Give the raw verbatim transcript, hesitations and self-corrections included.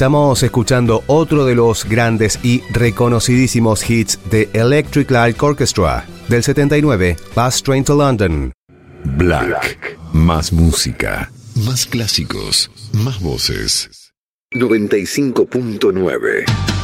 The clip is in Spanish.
Estamos escuchando otro de los grandes y reconocidísimos hits de Electric Light Orchestra del setenta y nueve, Bus Train to London. Black. Más música, más clásicos, más voces. noventa y cinco punto nueve